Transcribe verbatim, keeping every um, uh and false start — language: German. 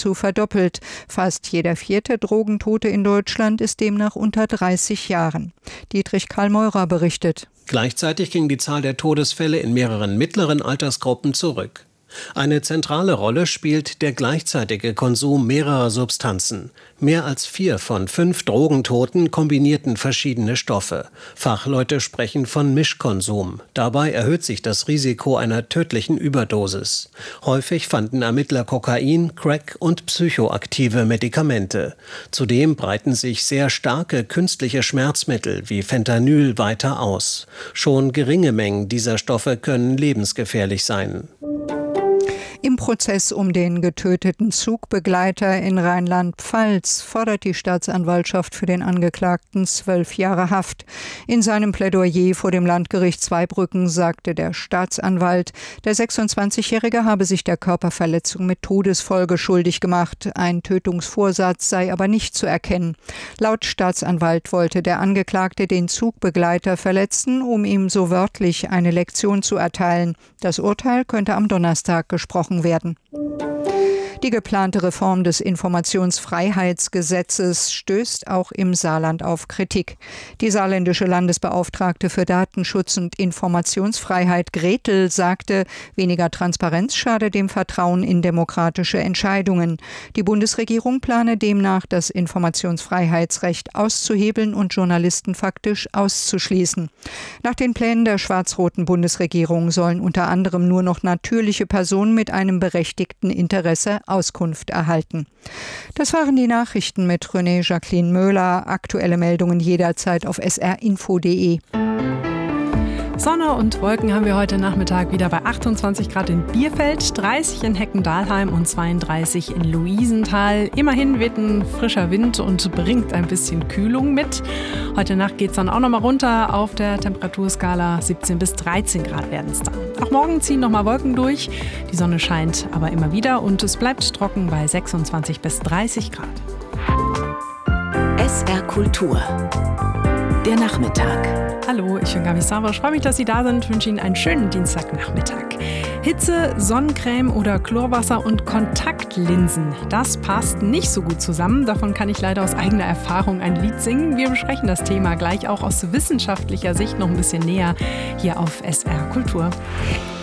nahezu verdoppelt. Fast jeder vierte Drogentote in Deutschland ist demnach unter dreißig Jahren. Dietrich Karl Meurer berichtet. Gleichzeitig ging die Zahl der Todesfälle in mehreren mittleren Altersgruppen zurück. Eine zentrale Rolle spielt der gleichzeitige Konsum mehrerer Substanzen. Mehr als vier von fünf Drogentoten kombinierten verschiedene Stoffe. Fachleute sprechen von Mischkonsum. Dabei erhöht sich das Risiko einer tödlichen Überdosis. Häufig fanden Ermittler Kokain, Crack und psychoaktive Medikamente. Zudem breiten sich sehr starke künstliche Schmerzmittel wie Fentanyl weiter aus. Schon geringe Mengen dieser Stoffe können lebensgefährlich sein. Im Prozess um den getöteten Zugbegleiter in Rheinland-Pfalz fordert die Staatsanwaltschaft für den Angeklagten zwölf Jahre Haft. In seinem Plädoyer vor dem Landgericht Zweibrücken sagte der Staatsanwalt, der sechsundzwanzigjährige habe sich der Körperverletzung mit Todesfolge schuldig gemacht. Ein Tötungsvorsatz sei aber nicht zu erkennen. Laut Staatsanwalt wollte der Angeklagte den Zugbegleiter verletzen, um ihm so wörtlich eine Lektion zu erteilen. Das Urteil könnte am Donnerstag gesprochen werden. Die geplante Reform des Informationsfreiheitsgesetzes stößt auch im Saarland auf Kritik. Die saarländische Landesbeauftragte für Datenschutz und Informationsfreiheit Gretel sagte, weniger Transparenz schade dem Vertrauen in demokratische Entscheidungen. Die Bundesregierung plane demnach, das Informationsfreiheitsrecht auszuhebeln und Journalisten faktisch auszuschließen. Nach den Plänen der schwarz-roten Bundesregierung sollen unter anderem nur noch natürliche Personen mit einem berechtigten Interesse Auskunft erhalten. Das waren die Nachrichten mit René Jacqueline Möhler. Aktuelle Meldungen jederzeit auf s r info punkt d e. Sonne und Wolken haben wir heute Nachmittag wieder bei achtundzwanzig Grad in Bierfeld, dreißig in Hecken-Dahlheim und zweiunddreißig in Luisenthal. Immerhin weht ein frischer Wind und bringt ein bisschen Kühlung mit. Heute Nacht geht es dann auch nochmal runter auf der Temperaturskala. siebzehn bis dreizehn Grad werden es dann. Auch morgen ziehen nochmal Wolken durch. Die Sonne scheint aber immer wieder und es bleibt trocken bei sechsundzwanzig bis dreißig Grad. S R Kultur. Der Nachmittag. Hallo, ich bin Gabi Sava. Ich freue mich, dass Sie da sind. Ich wünsche Ihnen einen schönen Dienstagnachmittag. Hitze, Sonnencreme oder Chlorwasser und Kontaktlinsen. Das passt nicht so gut zusammen. Davon kann ich leider aus eigener Erfahrung ein Lied singen. Wir besprechen das Thema gleich auch aus wissenschaftlicher Sicht noch ein bisschen näher hier auf S R Kultur.